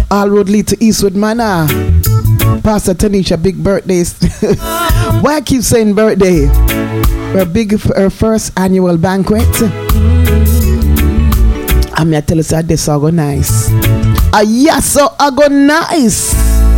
All road lead to Eastwood Manor. Pastor Tanisha, big birthdays. Why I keep saying birthday? Her first annual banquet. I'm here to tell you that this all go nice. Yes, so I go nice.